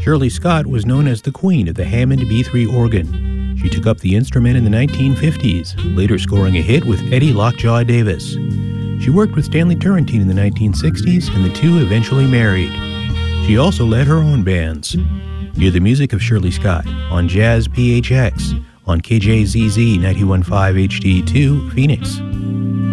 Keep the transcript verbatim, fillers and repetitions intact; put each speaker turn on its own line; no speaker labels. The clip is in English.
Shirley Scott was known as the queen of the Hammond B three organ. She took up the instrument in the nineteen fifties, later scoring a hit with Eddie Lockjaw Davis. She worked with Stanley Turrentine in the nineteen sixties, and the two eventually married. She also led her own bands. Hear the music of Shirley Scott on Jazz P H X on K J Z Z ninety-one point five H D two, Phoenix.